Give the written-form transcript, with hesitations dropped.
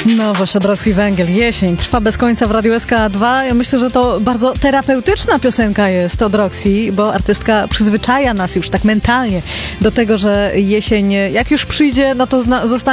Nowość od Roxy Węgiel. Jesień trwa bez końca w Radiu SK2. Ja myślę, że to bardzo terapeutyczna piosenka jest od Roxy, bo artystka przyzwyczaja nas już tak mentalnie do tego, że jesień jak już przyjdzie, no to zostanie